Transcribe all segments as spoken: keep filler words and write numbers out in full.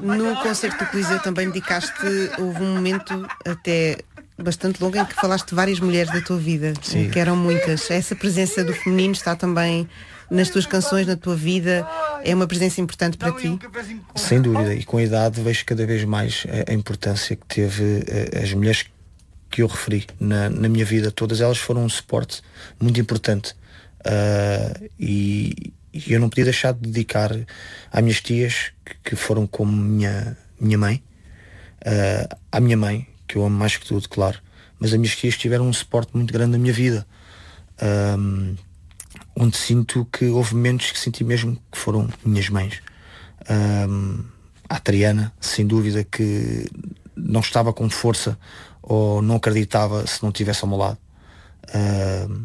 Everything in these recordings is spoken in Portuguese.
No concerto do Coliseu também dedicaste, houve um momento até bastante longo em que falaste de várias mulheres da tua vida, Sim. que eram muitas. Essa presença do feminino está também nas tuas canções, na tua vida, é uma presença importante para ti? Sem dúvida, e com a idade vejo cada vez mais a, a importância que teve a, as mulheres que eu referi na, na minha vida. Todas elas foram um suporte muito importante, uh, e, e eu não podia deixar de dedicar às minhas tias, que, que foram como minha, minha mãe, uh, à minha mãe, que eu amo mais que tudo, claro, mas as minhas tias tiveram um suporte muito grande na minha vida, um, onde sinto que houve momentos que senti mesmo que foram minhas mães. Um, a Triana, sem dúvida, que não estava com força ou não acreditava se não estivesse ao meu lado. Um,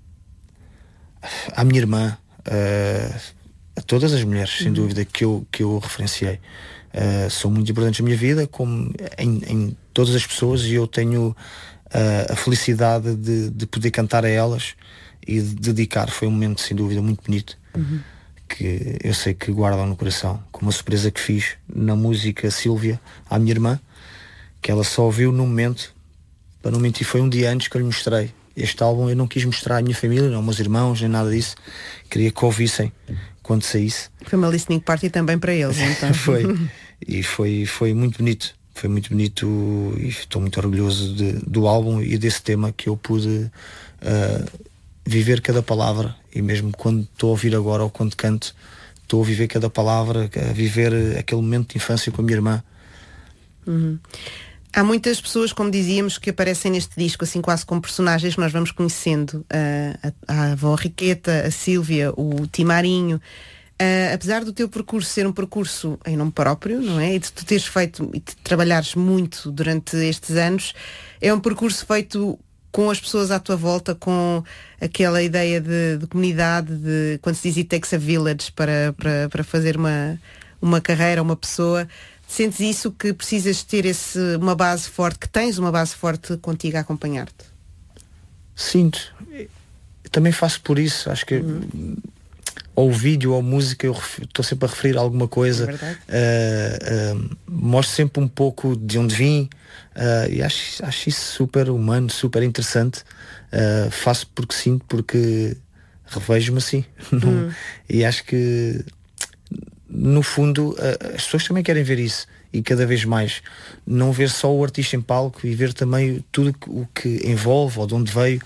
à minha irmã, uh, a todas as mulheres, sem uhum. dúvida, que eu, que eu referenciei. Uh, são muito importantes na minha vida, como em, em todas as pessoas, e eu tenho uh, a felicidade de, de poder cantar a elas e de dedicar. Foi um momento, sem dúvida, muito bonito, uhum. que eu sei que guardam no coração, com uma surpresa que fiz na música Sílvia à minha irmã, que ela só ouviu no momento, para não mentir, foi um dia antes que eu lhe mostrei este álbum. Eu não quis mostrar à minha família, não, meus irmãos, nem nada disso, queria que ouvissem quando saísse. Foi uma listening party também para eles, então. Foi, e foi, foi muito bonito, foi muito bonito, e estou muito orgulhoso de, do álbum e desse tema que eu pude uh, viver cada palavra, e mesmo quando estou a ouvir agora ou quando canto, estou a viver cada palavra, a viver aquele momento de infância com a minha irmã. Uhum. Há muitas pessoas, como dizíamos, que aparecem neste disco assim quase como personagens que nós vamos conhecendo, uh, a, a avó Riqueta, a Sílvia, o Timarinho. Uh, apesar do teu percurso ser um percurso em nome próprio, não é? E de tu teres feito e de trabalhares muito durante estes anos, é um percurso feito com as pessoas à tua volta, com aquela ideia de, de comunidade, de quando se diz it takes a village para, para, para fazer uma, uma carreira, uma pessoa. Sentes isso, que precisas ter esse, uma base forte, que tens uma base forte contigo a acompanhar-te? Sinto. Eu também faço por isso. Acho que uhum. ou vídeo ou música, eu estou sempre a referir a alguma coisa. É uh, uh, mostro sempre um pouco de onde vim, uh, e acho, acho isso super humano, super interessante. Uh, faço porque sinto, porque revejo-me assim. Uhum. E acho que no fundo as pessoas também querem ver isso, e cada vez mais não ver só o artista em palco, e ver também tudo o que envolve ou de onde veio,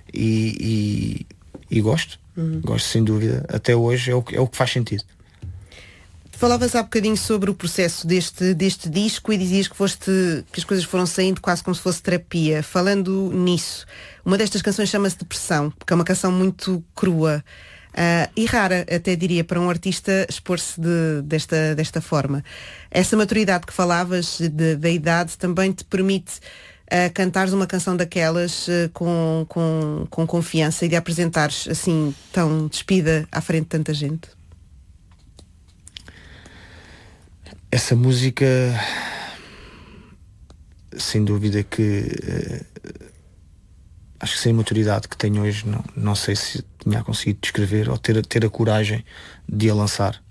e, e, e gosto uhum. gosto sem dúvida, até hoje é o, é o que faz sentido. Falavas há bocadinho sobre o processo deste, deste disco, e dizias que, foste, que as coisas foram saindo quase como se fosse terapia. Falando nisso, uma destas canções chama-se Depressão, porque é uma canção muito crua. Uh, e rara, até diria, para um artista expor-se de, desta, desta forma. Essa maturidade que falavas, de, da idade, também te permite uh, cantares uma canção daquelas uh, com, com, com confiança, e de apresentares assim, tão despida à frente de tanta gente? Essa música, sem dúvida que uh, acho que sem a maturidade que tenho hoje, não, não sei se tinha conseguido descrever ou ter, ter a coragem de a lançar.